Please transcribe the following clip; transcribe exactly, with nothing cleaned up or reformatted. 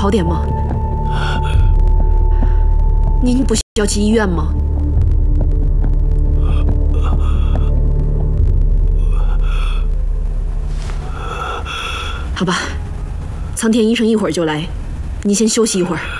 好点吗？您不需要去医院吗？好吧，苍天医生一会儿就来，你先休息一会儿。